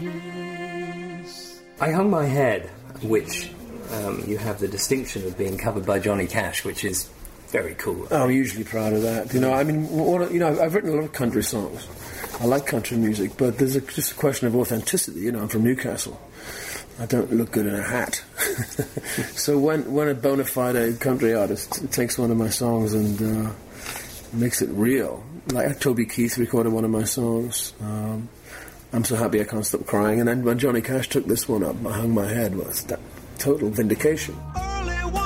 I Hung My Head, which you have the distinction of being covered by Johnny Cash, which is very cool. Oh, I'm usually proud of that. I mean, I've written a lot of country songs. I like country music, but there's just a question of authenticity. I'm from Newcastle. I don't look good in a hat. So when a bona fide country artist takes one of my songs and makes it real, like Toby Keith recorded one of my songs, I'm So Happy I Can't Stop Crying, and then when Johnny Cash took this one up, I Hung My Head, was that total vindication.